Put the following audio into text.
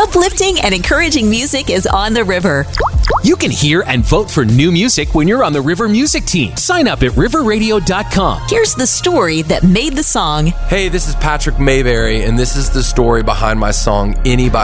Uplifting and encouraging music is on the river. You can hear and vote for new music when you're on the River Music Team. Sign up at riverradio.com. Here's the story that made the song. Hey, this is Patrick Mayberry, and this is the story behind my song, Anybody.